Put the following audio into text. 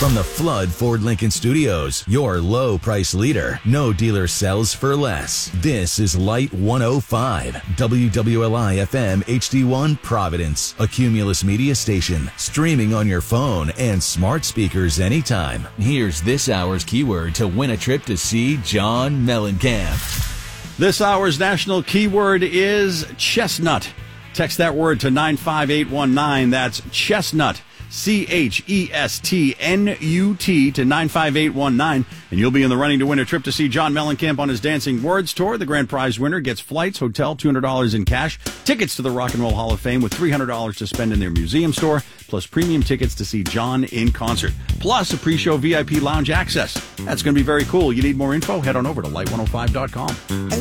From the Flood Ford Lincoln Studios, your low price leader. No dealer sells for less. This is Light 105, WWLI FM HD1 Providence, a Cumulus media station, streaming on your phone and smart speakers anytime. Here's this hour's keyword to win a trip to see John Mellencamp. This hour's national keyword is chestnut. Text that word to 95819. That's chestnut. CHESTNUT to 95819, and you'll be in the running to win a trip to see John Mellencamp on his Dancing Words tour. The grand prize winner gets flights, hotel, $200 in cash, tickets to the Rock and Roll Hall of Fame with $300 to spend in their museum store, plus premium tickets to see John in concert, plus a pre-show VIP lounge access. That's going to be very cool. You need more info? Head on over to light105.com.